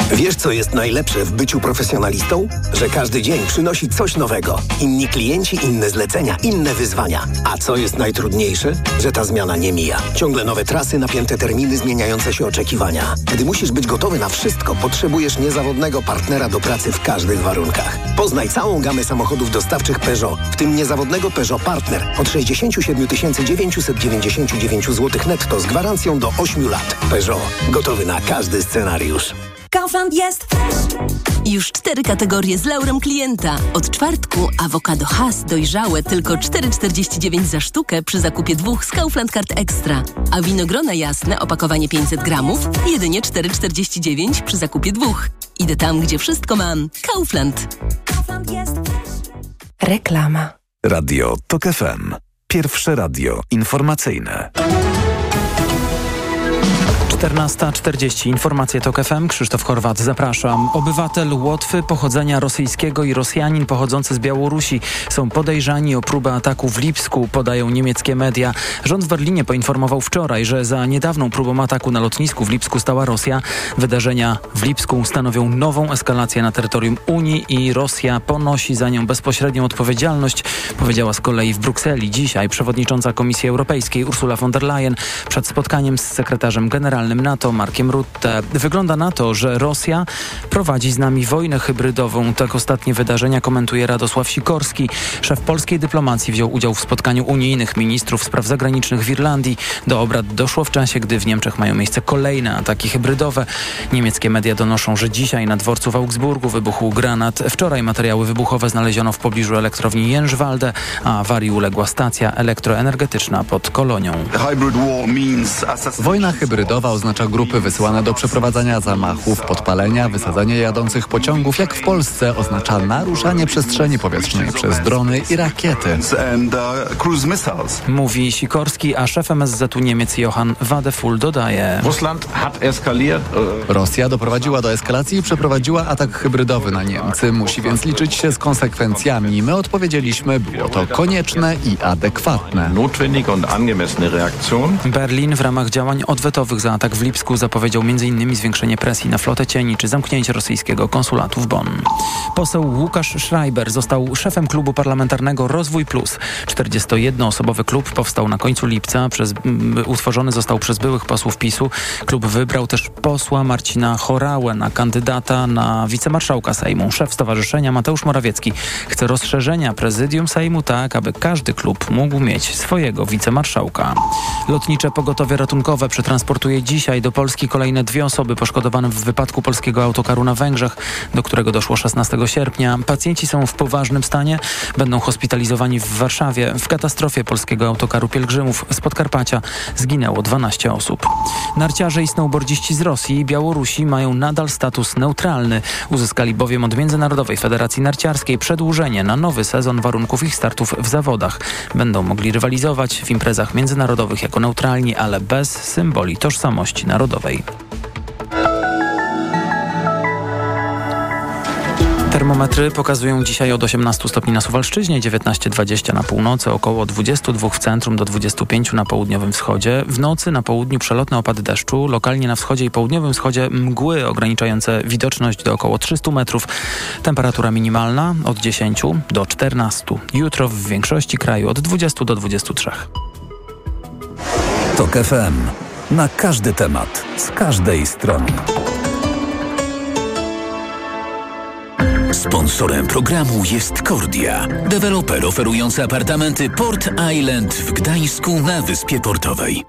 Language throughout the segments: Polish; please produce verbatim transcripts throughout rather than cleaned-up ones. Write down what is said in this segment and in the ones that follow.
Wiesz, co jest najlepsze w byciu profesjonalistą? Że każdy dzień przynosi coś nowego. Inni klienci, inne zlecenia, inne wyzwania. A co jest najtrudniejsze? Że ta zmiana nie mija. Ciągle nowe trasy, napięte terminy, zmieniające się oczekiwania. Gdy musisz być gotowy na wszystko, potrzebujesz niezawodnego partnera do pracy w każdych warunkach. Poznaj całą gamę samochodów dostawczych Peugeot, w tym niezawodnego Peugeot Partner od sześćdziesiąt siedem tysięcy dziewięćset dziewięćdziesiąt dziewięć złotych netto z gwarancją do ośmiu lat. Peugeot. Gotowy na każdy scenariusz. Kaufland jest fresh. Już cztery kategorie z laurem klienta. Od czwartku awokado Hass dojrzałe tylko cztery czterdzieści dziewięć za sztukę przy zakupie dwóch z Kaufland Card Extra. A winogrona jasne, opakowanie pięćset gramów, jedynie cztery czterdzieści dziewięć przy zakupie dwóch. Idę tam, gdzie wszystko mam. Kaufland. Kaufland jest fresh. Reklama. Radio Tok F M. Pierwsze radio informacyjne. czternasta czterdzieści. Informacje Tok F M. Krzysztof Horwat, zapraszam. Obywatel Łotwy pochodzenia rosyjskiego i Rosjanin pochodzący z Białorusi są podejrzani o próbę ataku w Lipsku, podają niemieckie media. Rząd w Berlinie poinformował wczoraj, że za niedawną próbą ataku na lotnisku w Lipsku stała Rosja. Wydarzenia w Lipsku stanowią nową eskalację na terytorium Unii i Rosja ponosi za nią bezpośrednią odpowiedzialność, powiedziała z kolei w Brukseli dzisiaj przewodnicząca Komisji Europejskiej Ursula von der Leyen przed spotkaniem z sekretarzem generalnym NATO Markiem Rutte. Wygląda na to, że Rosja prowadzi z nami wojnę hybrydową. Tak ostatnie wydarzenia komentuje Radosław Sikorski. Szef polskiej dyplomacji wziął udział w spotkaniu unijnych ministrów spraw zagranicznych w Irlandii. Do obrad doszło w czasie, gdy w Niemczech mają miejsce kolejne ataki hybrydowe. Niemieckie media donoszą, że dzisiaj na dworcu w Augsburgu wybuchł granat. Wczoraj materiały wybuchowe znaleziono w pobliżu elektrowni Jężwalde, a awarii uległa stacja elektroenergetyczna pod Kolonią. Wojna hybrydowa oznacza grupy wysyłane do przeprowadzania zamachów, podpalenia, wysadzania jadących pociągów, jak w Polsce oznacza naruszanie przestrzeni powietrznej przez drony i rakiety. Mówi Sikorski, a szef M S Z u Niemiec Johann Wadefull dodaje: Rosja doprowadziła do eskalacji i przeprowadziła atak hybrydowy na Niemcy. Musi więc liczyć się z konsekwencjami. My odpowiedzieliśmy, było to konieczne i adekwatne. Berlin w ramach działań odwetowych za atak w Lipsku zapowiedział między innymi zwiększenie presji na flotę cieni czy zamknięcie rosyjskiego konsulatu w Bonn. Poseł Łukasz Schreiber został szefem klubu parlamentarnego Rozwój Plus. czterdziestojednoosobowy klub powstał na końcu lipca, przez, m, utworzony został przez byłych posłów PiSu. Klub wybrał też posła Marcina Horałę na kandydata na wicemarszałka Sejmu. Szef stowarzyszenia Mateusz Morawiecki chce rozszerzenia prezydium Sejmu tak, aby każdy klub mógł mieć swojego wicemarszałka. Lotnicze pogotowie ratunkowe przetransportuje dzisiaj do Polski kolejne dwie osoby poszkodowane w wypadku polskiego autokaru na Węgrzech, do którego doszło szesnastego sierpnia. Pacjenci są w poważnym stanie, będą hospitalizowani w Warszawie. W katastrofie polskiego autokaru pielgrzymów z Podkarpacia zginęło dwanaście osób. Narciarze i snowboardziści z Rosji i Białorusi mają nadal status neutralny. Uzyskali bowiem od Międzynarodowej Federacji Narciarskiej przedłużenie na nowy sezon warunków ich startów w zawodach. Będą mogli rywalizować w imprezach międzynarodowych jako neutralni, ale bez symboli tożsamości narodowej. Termometry pokazują dzisiaj od osiemnastu stopni na Suwalszczyźnie, dziewiętnaście dwadzieścia na północy, około dwadzieścia dwa w centrum do dwudziestu pięciu na południowym wschodzie. W nocy na południu przelotne opady deszczu, lokalnie na wschodzie i południowym wschodzie mgły ograniczające widoczność do około trzystu metrów. Temperatura minimalna od dziesięciu do czternastu. Jutro w większości kraju od dwudziestu do dwudziestu trzech. Tok F M. Na każdy temat, z każdej strony. Sponsorem programu jest Kordia, deweloper oferujący apartamenty Port Island w Gdańsku na Wyspie Portowej.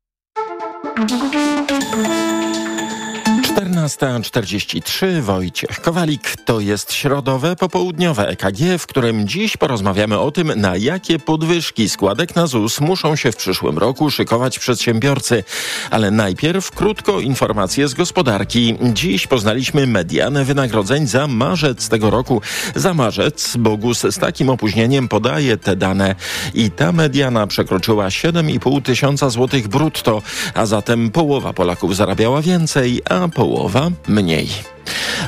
czternasta czterdzieści trzy, Wojciech Kowalik. To jest środowe popołudniowe E K G, w którym dziś porozmawiamy o tym, na jakie podwyżki składek na Z U S muszą się w przyszłym roku szykować przedsiębiorcy. Ale najpierw krótko informacje z gospodarki. Dziś poznaliśmy medianę wynagrodzeń za marzec tego roku. Za marzec, bo G U S z takim opóźnieniem podaje te dane. I ta mediana przekroczyła siedem i pół tysiąca złotych brutto, a zatem połowa Polaków zarabiała więcej, a połowa mniej.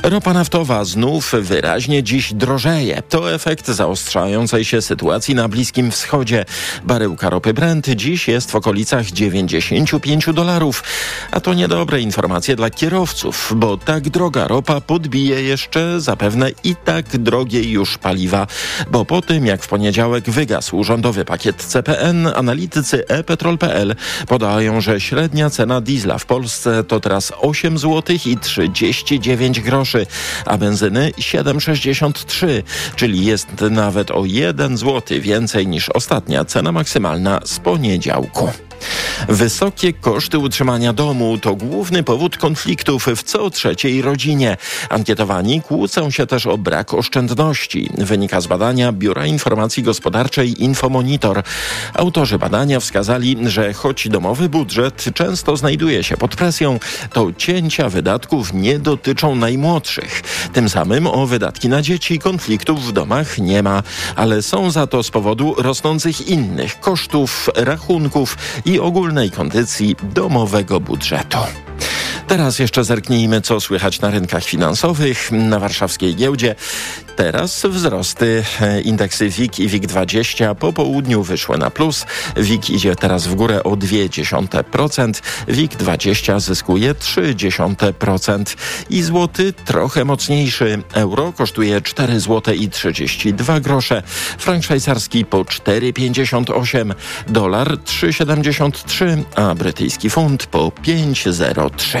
Ropa naftowa znów wyraźnie dziś drożeje. To efekt zaostrzającej się sytuacji na Bliskim Wschodzie. Baryłka ropy Brent dziś jest w okolicach dziewięćdziesiąt pięć dolarów. A to niedobre informacje dla kierowców, bo tak droga ropa podbije jeszcze zapewne i tak drogie już paliwa. Bo po tym, jak w poniedziałek wygasł rządowy pakiet C P N, analitycy e petrol kropka p l podają, że średnia cena diesla w Polsce to teraz osiem złotych i trzydzieści dziewięć groszy, a benzyny siedem sześćdziesiąt trzy, czyli jest nawet o jeden złoty więcej niż ostatnia cena maksymalna z poniedziałku. Wysokie koszty utrzymania domu to główny powód konfliktów w co trzeciej rodzinie. Ankietowani kłócą się też o brak oszczędności. Wynika z badania Biura Informacji Gospodarczej Infomonitor. Autorzy badania wskazali, że choć domowy budżet często znajduje się pod presją, to cięcia wydatków nie dotyczą najmłodszych. Tym samym o wydatki na dzieci konfliktów w domach nie ma, ale są za to z powodu rosnących innych kosztów, rachunków i ogólnej kondycji domowego budżetu. Teraz jeszcze zerknijmy, co słychać na rynkach finansowych. Na warszawskiej giełdzie teraz wzrosty. Indeksy W I K i W I K dwadzieścia po południu wyszły na plus. W I K idzie teraz w górę o zero przecinek dwa procent. W I K dwadzieścia zyskuje trzy przecinek pięć procent. I złoty trochę mocniejszy. Euro kosztuje cztery złote i trzydzieści dwa grosze. Frank szwajcarski po cztery pięćdziesiąt osiem. Dolar trzy siedemdziesiąt trzy, a brytyjski funt po pięć zero trzy.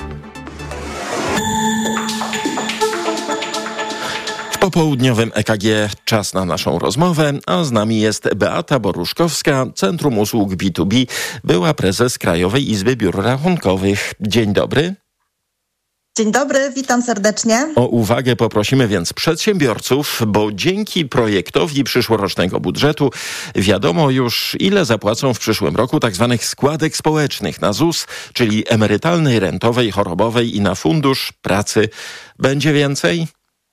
W popołudniowym E K G czas na naszą rozmowę, a z nami jest Beata Boruszkowska, Centrum Usług B dwa B, była prezes Krajowej Izby Biur Rachunkowych. Dzień dobry. Dzień dobry, witam serdecznie. O uwagę poprosimy więc przedsiębiorców, bo dzięki projektowi przyszłorocznego budżetu wiadomo już, ile zapłacą w przyszłym roku tzw. składek społecznych na Z U S, czyli emerytalnej, rentowej, chorobowej i na Fundusz Pracy. Będzie więcej?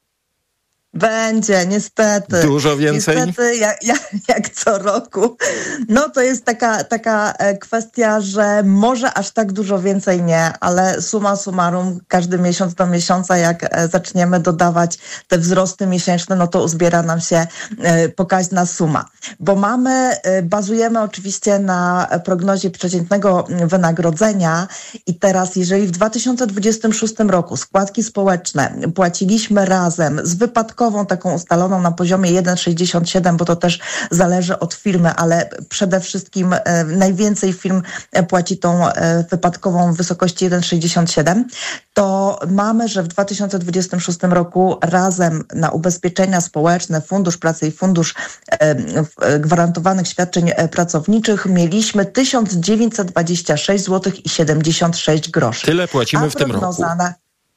Będzie, niestety. Dużo więcej? Niestety, jak, jak, jak co roku. No to jest taka, taka kwestia, że może aż tak dużo więcej nie, ale summa summarum, każdy miesiąc do miesiąca, jak zaczniemy dodawać te wzrosty miesięczne, no to uzbiera nam się pokaźna suma. Bo mamy, bazujemy oczywiście na prognozie przeciętnego wynagrodzenia i teraz, jeżeli w dwa tysiące dwudziestym szóstym roku składki społeczne płaciliśmy razem z wypadkową taką ustaloną na poziomie jeden przecinek sześćdziesiąt siedem, bo to też zależy od firmy, ale przede wszystkim e, najwięcej firm płaci tą e, wypadkową w wysokości jeden przecinek sześćdziesiąt siedem, to mamy, że w dwa tysiące dwudziestym szóstym roku razem na ubezpieczenia społeczne, Fundusz Pracy i Fundusz e, Gwarantowanych Świadczeń Pracowniczych mieliśmy tysiąc dziewięćset dwadzieścia sześć złotych i siedemdziesiąt sześć groszy. Tyle płacimy A w tym roku. Na,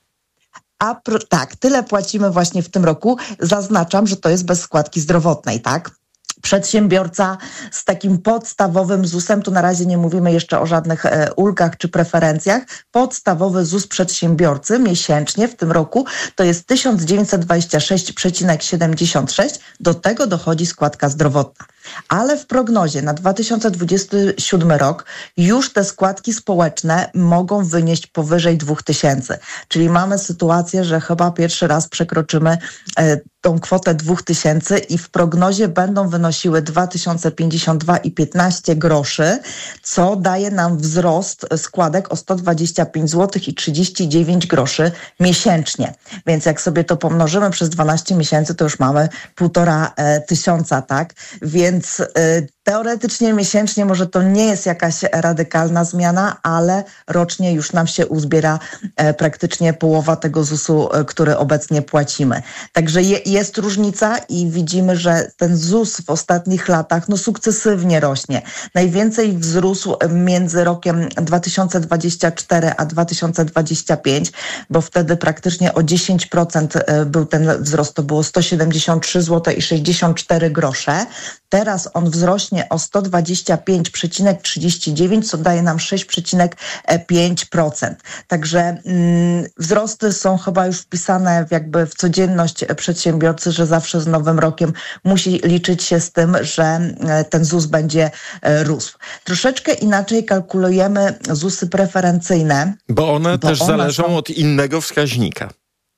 A pro, tak, tyle płacimy właśnie w tym roku. Zaznaczam, że to jest bez składki zdrowotnej, tak? Przedsiębiorca z takim podstawowym Z U S-em, tu na razie nie mówimy jeszcze o żadnych e, ulgach czy preferencjach, podstawowy Z U S przedsiębiorcy miesięcznie w tym roku to jest tysiąc dziewięćset dwadzieścia sześć przecinek siedemdziesiąt sześć, do tego dochodzi składka zdrowotna. Ale w prognozie na dwa tysiące dwudziesty siódmy rok już te składki społeczne mogą wynieść powyżej dwóch tysięcy. Czyli mamy sytuację, że chyba pierwszy raz przekroczymy e, tą kwotę dwóch tysięcy i w prognozie będą wynosiły dwa tysiące pięćdziesiąt dwa i piętnaście groszy, co daje nam wzrost składek o sto dwadzieścia pięć złotych i trzydzieści dziewięć groszy miesięcznie. Więc jak sobie to pomnożymy przez dwanaście miesięcy, to już mamy półtora e, tysiąca, tak? Więc e, teoretycznie miesięcznie może to nie jest jakaś radykalna zmiana, ale rocznie już nam się uzbiera e, praktycznie połowa tego Z U S-u, e, który obecnie płacimy. Także je, jest różnica i widzimy, że ten Z U S w ostatnich latach no, sukcesywnie rośnie. Najwięcej wzrósł między rokiem dwa tysiące dwudziestym czwartym a dwa tysiące dwudziestym piątym, bo wtedy praktycznie o dziesięć procent był ten wzrost, to było sto siedemdziesiąt trzy złote i sześćdziesiąt cztery grosze. Teraz on wzrośnie o sto dwadzieścia pięć przecinek trzydzieści dziewięć, co daje nam sześć przecinek pięć procent. Także mm, wzrosty są chyba już wpisane w jakby w codzienność przedsiębiorcy, że zawsze z nowym rokiem musi liczyć się z tym, że ten Z U S będzie rósł. Troszeczkę inaczej kalkulujemy Z U S-y preferencyjne. Bo one bo też one zależą są... od innego wskaźnika.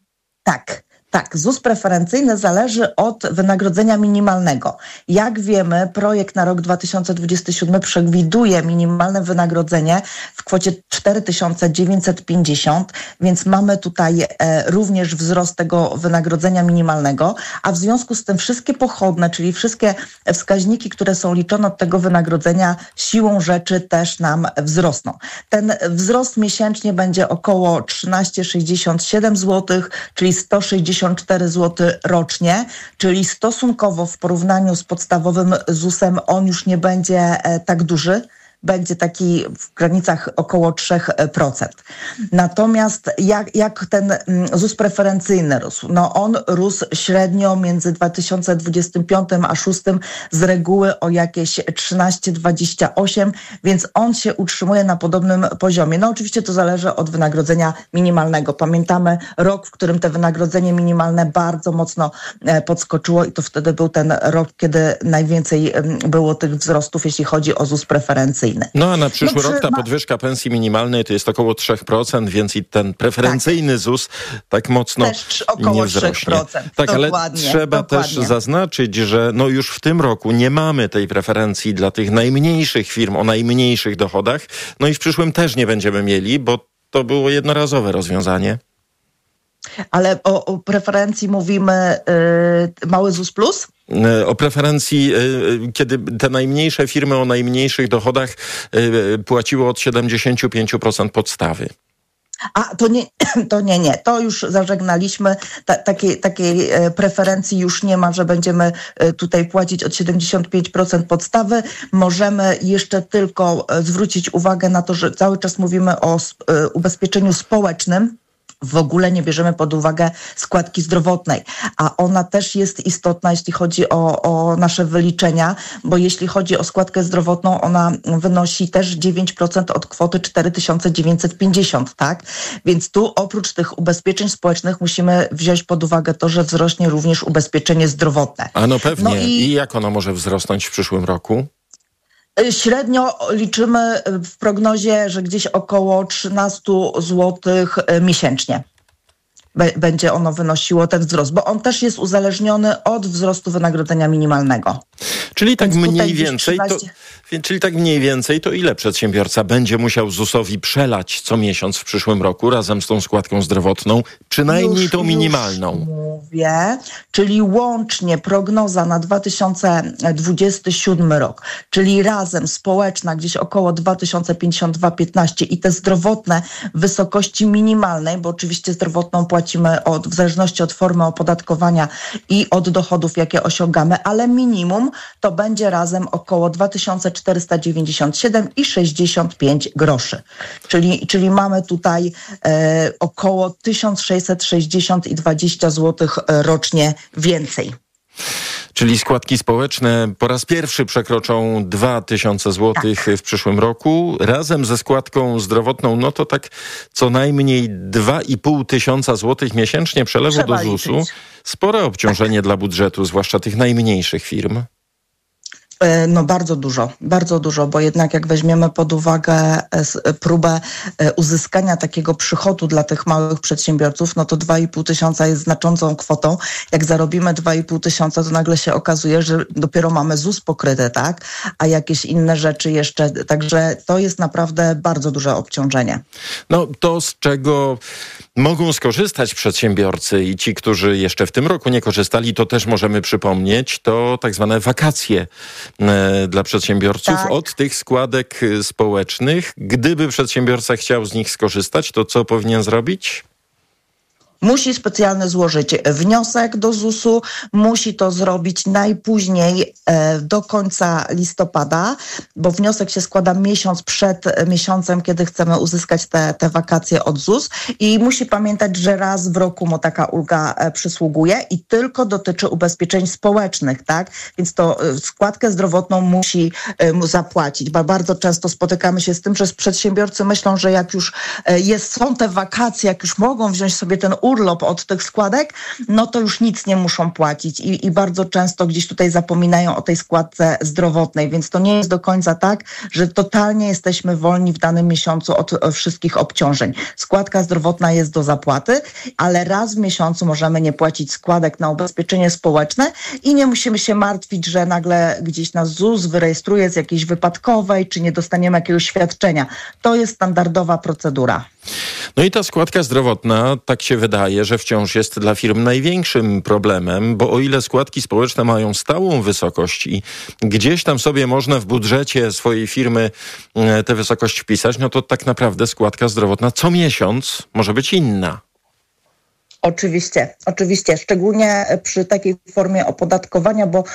Tak. Tak, ZUS preferencyjny zależy od wynagrodzenia minimalnego. Jak wiemy, projekt na rok dwa tysiące dwudziesty siódmy przewiduje minimalne wynagrodzenie w kwocie cztery tysiące dziewięćset pięćdziesiąt, więc mamy tutaj e, również wzrost tego wynagrodzenia minimalnego, a w związku z tym wszystkie pochodne, czyli wszystkie wskaźniki, które są liczone od tego wynagrodzenia, siłą rzeczy też nam wzrosną. Ten wzrost miesięcznie będzie około trzynaście sześćdziesiąt siedem złotych, czyli sto sześćdziesiąt cztery złote rocznie, czyli stosunkowo w porównaniu z podstawowym ZUS-em on już nie będzie e, tak duży. Będzie taki w granicach około trzy procent. Natomiast jak, jak ten ZUS preferencyjny rósł? No on rósł średnio między dwa tysiące dwudziestym piątym a dwa tysiące szóstym z reguły o jakieś trzynaście dwadzieścia osiem, więc on się utrzymuje na podobnym poziomie. No oczywiście to zależy od wynagrodzenia minimalnego. Pamiętamy rok, w którym to wynagrodzenie minimalne bardzo mocno podskoczyło i to wtedy był ten rok, kiedy najwięcej było tych wzrostów, jeśli chodzi o ZUS preferencyjny. No a na przyszły no, rok ta ma... podwyżka pensji minimalnej to jest około trzy procent, więc i ten preferencyjny tak. ZUS tak mocno też około nie wzrośnie. trzy procent. Tak, dokładnie, ale trzeba dokładnie. też zaznaczyć, że no już w tym roku nie mamy tej preferencji dla tych najmniejszych firm o najmniejszych dochodach. No i w przyszłym też nie będziemy mieli, bo to było jednorazowe rozwiązanie. Ale o, o preferencji mówimy yy, mały ZUS plus? O preferencji, kiedy te najmniejsze firmy o najmniejszych dochodach płaciły od siedemdziesiąt pięć procent podstawy. A, to nie, to nie, nie. To już zażegnaliśmy. Ta, takiej, takiej preferencji już nie ma, że będziemy tutaj płacić od siedemdziesiąt pięć procent podstawy. Możemy jeszcze tylko zwrócić uwagę na to, że cały czas mówimy o ubezpieczeniu społecznym. W ogóle nie bierzemy pod uwagę składki zdrowotnej, a ona też jest istotna, jeśli chodzi o, o nasze wyliczenia, bo jeśli chodzi o składkę zdrowotną, ona wynosi też dziewięć procent od kwoty cztery tysiące dziewięćset pięćdziesiąt, tak? Więc tu oprócz tych ubezpieczeń społecznych musimy wziąć pod uwagę to, że wzrośnie również ubezpieczenie zdrowotne. A no pewnie. No i... I jak ono może wzrosnąć w przyszłym roku? Średnio liczymy w prognozie, że gdzieś około trzynaście złotych miesięcznie będzie ono wynosiło ten wzrost, bo on też jest uzależniony od wzrostu wynagrodzenia minimalnego. Czyli tak Więc mniej więcej, to, czyli tak mniej więcej, to ile przedsiębiorca będzie musiał zusowi przelać co miesiąc w przyszłym roku razem z tą składką zdrowotną, przynajmniej już, tą minimalną? Już mówię, czyli łącznie prognoza na dwa tysiące dwudziesty siódmy rok, czyli razem społeczna gdzieś około dwa tysiące pięćdziesiąt dwa piętnaście i te zdrowotne w wysokości minimalnej, bo oczywiście zdrowotną płacimy od, w zależności od formy opodatkowania i od dochodów, jakie osiągamy, ale minimum to będzie razem około dwa tysiące czterysta dziewięćdziesiąt siedem i sześćdziesiąt pięć groszy. Czyli, czyli mamy tutaj e, około tysiąc sześćset sześćdziesiąt i dwadzieścia złotych rocznie więcej. Czyli składki społeczne po raz pierwszy przekroczą dwa tysiące złotych tak. w przyszłym roku. Razem ze składką zdrowotną, no to tak co najmniej dwa i pół tysiąca złotych miesięcznie przelewu Trzeba do zusu. liczyć. Spore obciążenie tak. dla budżetu, zwłaszcza tych najmniejszych firm. No bardzo dużo, bardzo dużo, bo jednak jak weźmiemy pod uwagę próbę uzyskania takiego przychodu dla tych małych przedsiębiorców, no to dwa i pół tysiąca jest znaczącą kwotą. Jak zarobimy dwa i pół tysiąca, to nagle się okazuje, że dopiero mamy ZUS pokryty, tak? A jakieś inne rzeczy jeszcze, także to jest naprawdę bardzo duże obciążenie. No to z czego mogą skorzystać przedsiębiorcy i ci, którzy jeszcze w tym roku nie korzystali, to też możemy przypomnieć, to tak zwane wakacje dla przedsiębiorców tak. od tych składek społecznych. Gdyby przedsiębiorca chciał z nich skorzystać, to co powinien zrobić? Musi specjalnie złożyć wniosek do zusu, musi to zrobić najpóźniej e, do końca listopada, bo wniosek się składa miesiąc przed miesiącem, kiedy chcemy uzyskać te, te wakacje od ZUS i musi pamiętać, że raz w roku mu taka ulga e, przysługuje i tylko dotyczy ubezpieczeń społecznych, tak? Więc to e, składkę zdrowotną musi e, mu zapłacić, bo bardzo często spotykamy się z tym, że przedsiębiorcy myślą, że jak już e, jest, są te wakacje, jak już mogą wziąć sobie ten urlop, urlop od tych składek, no to już nic nie muszą płacić i, i bardzo często gdzieś tutaj zapominają o tej składce zdrowotnej, więc to nie jest do końca tak, że totalnie jesteśmy wolni w danym miesiącu od wszystkich obciążeń. Składka zdrowotna jest do zapłaty, ale raz w miesiącu możemy nie płacić składek na ubezpieczenie społeczne i nie musimy się martwić, że nagle gdzieś nas ZUS wyrejestruje z jakiejś wypadkowej, czy nie dostaniemy jakiegoś świadczenia. To jest standardowa procedura. No i ta składka zdrowotna, tak się wydaje, że wciąż jest dla firm największym problemem, bo o ile składki społeczne mają stałą wysokość i gdzieś tam sobie można w budżecie swojej firmy tę wysokość wpisać, no to tak naprawdę składka zdrowotna co miesiąc może być inna. Oczywiście, oczywiście, szczególnie przy takiej formie opodatkowania, bo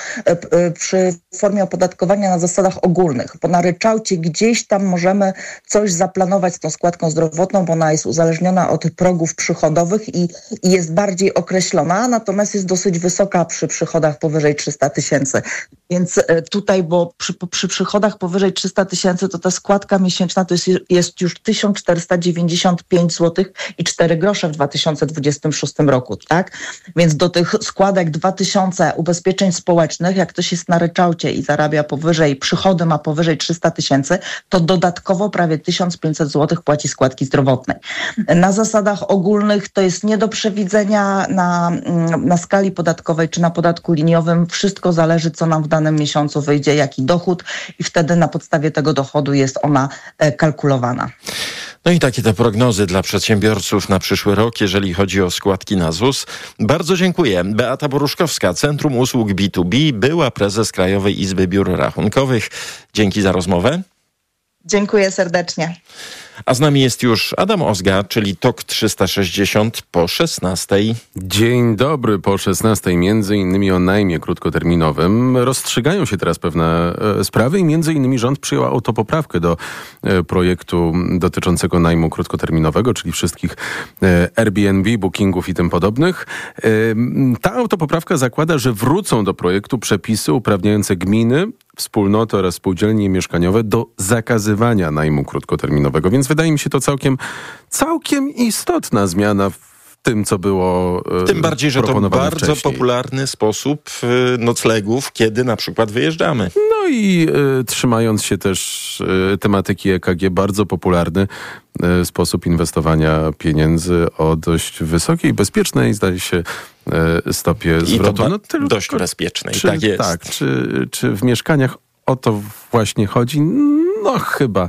przy formie opodatkowania na zasadach ogólnych, bo na ryczałcie gdzieś tam możemy coś zaplanować z tą składką zdrowotną, bo ona jest uzależniona od progów przychodowych i, i jest bardziej określona, natomiast jest dosyć wysoka przy przychodach powyżej trzysta tysięcy. Więc tutaj, bo przy, przy przychodach powyżej trzysta tysięcy to ta składka miesięczna to jest, jest już tysiąc czterysta dziewięćdziesiąt pięć złotych i cztery grosze w dwa tysiące dwudziestym szóstym roku, tak? Więc do tych składek dwa tysiące ubezpieczeń społecznych, jak ktoś jest na ryczałcie i zarabia powyżej, przychody ma powyżej trzysta tysięcy, to dodatkowo prawie tysiąc pięćset złotych płaci składki zdrowotnej. Na zasadach ogólnych to jest nie do przewidzenia na, na skali podatkowej czy na podatku liniowym. Wszystko zależy, co nam w danym miesiącu wyjdzie, jaki dochód i wtedy na podstawie tego dochodu jest ona kalkulowana. No i takie te prognozy dla przedsiębiorców na przyszły rok, jeżeli chodzi o składki na ZUS. Bardzo dziękuję. Beata Boruszkowska, Centrum Usług B dwa B, była prezes Krajowej Izby Biur Rachunkowych. Dzięki za rozmowę. Dziękuję serdecznie. A z nami jest już Adam Ozga, czyli T O K trzysta sześćdziesiąt po szesnastej. Dzień dobry, po szesnastej, między innymi o najmie krótkoterminowym. Rozstrzygają się teraz pewne e, sprawy i między innymi rząd przyjął autopoprawkę do e, projektu dotyczącego najmu krótkoterminowego, czyli wszystkich e, Airbnb, bookingów i tym podobnych. E, ta autopoprawka zakłada, że wrócą do projektu przepisy uprawniające gminy, wspólnoty oraz spółdzielnie mieszkaniowe do zakazywania najmu krótkoterminowego. Więc wydaje mi się to całkiem, całkiem istotna zmiana w tym, co było e, Tym bardziej, że to bardzo wcześniej. popularny sposób e, noclegów, kiedy na przykład wyjeżdżamy. No i e, trzymając się też e, tematyki E K G, bardzo popularny e, sposób inwestowania pieniędzy o dość wysokiej, bezpiecznej, zdaje się, e, stopie zwrotu. I to no, tylko, dość bezpiecznej, czy, tak jest. Tak, czy, czy w mieszkaniach o to właśnie chodzi? No chyba,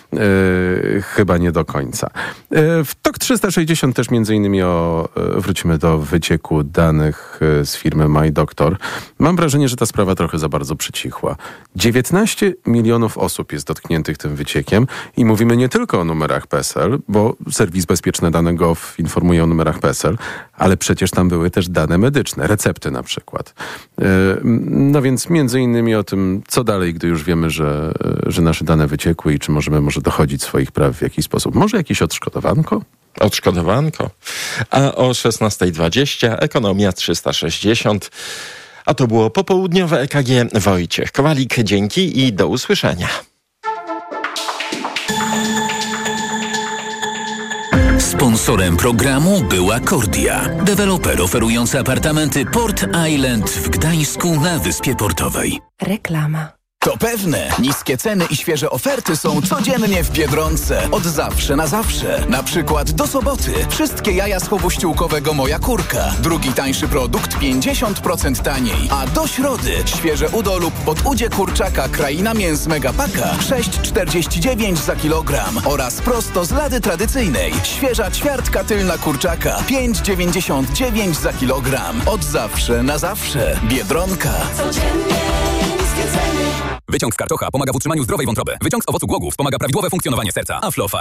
e, chyba nie do końca. E, w T O K trzysta sześćdziesiąt też między innymi o, e, wrócimy do wycieku danych e, z firmy MyDoctor. Mam wrażenie, że ta sprawa trochę za bardzo przycichła. dziewiętnaście milionów osób jest dotkniętych tym wyciekiem i mówimy nie tylko o numerach P E S E L, bo serwis Bezpieczne Dane kropka gov informuje o numerach P E S E L, ale przecież tam były też dane medyczne, recepty na przykład. E, no więc między innymi o tym, co dalej, gdy już wiemy, że, że nasze dane wyciekły i czy możemy może dochodzić swoich praw w jakiś sposób. Może jakieś odszkodowanko? Odszkodowanko. A o szesnasta dwadzieścia Ekonomia trzysta sześćdziesiąt. A to było popołudniowe E K G. Wojciech Kowalik, dzięki i do usłyszenia. Sponsorem programu była Kordia, deweloper oferujący apartamenty Port Island w Gdańsku na Wyspie Portowej. Reklama. To pewne, niskie ceny i świeże oferty są codziennie w Biedronce. Od zawsze na zawsze. Na przykład do soboty. Wszystkie jaja z chowu ściółkowego Moja Kurka. Drugi tańszy produkt pięćdziesiąt procent taniej. A do środy świeże udo lub podudzie kurczaka Kraina Mięs Megapaka sześć czterdzieści dziewięć za kilogram. Oraz prosto z lady tradycyjnej. Świeża ćwiartka tylna kurczaka pięć dziewięćdziesiąt dziewięć za kilogram. Od zawsze na zawsze. Biedronka. Codziennie niskie ceny. Wyciąg z karczocha pomaga w utrzymaniu zdrowej wątroby. Wyciąg z owocu głogów wspomaga prawidłowe funkcjonowanie serca. Aflofarm.